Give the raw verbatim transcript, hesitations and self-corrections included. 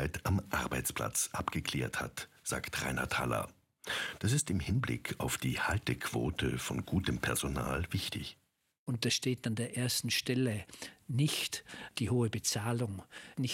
Sicherheit am Arbeitsplatz abgeklärt hat, sagt Reinhard Haller. Das ist im Hinblick auf die Haltequote von gutem Personal wichtig. Und da steht an der ersten Stelle nicht die hohe Bezahlung, nicht